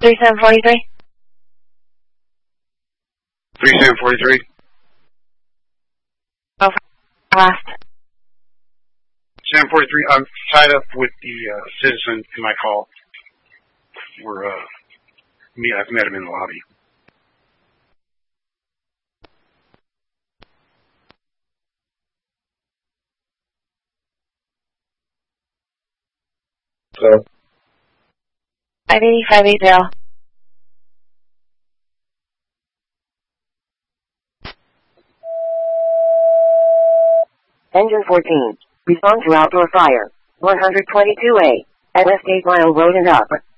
3743. 3743. Oh, last. 743. I'm tied up with the citizen in my call. I've met him in the lobby. So 580, 580. Engine 14. Respond to outdoor fire. 122A. At West 8 Mile Road and up.